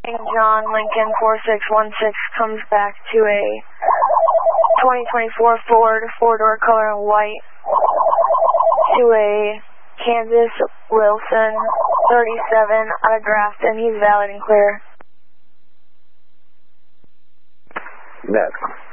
John Lincoln 4616 comes back to a 2024 Ford 4-door color and white to a Kansas Wilson 37 autographed, and he's valid and clear. Next.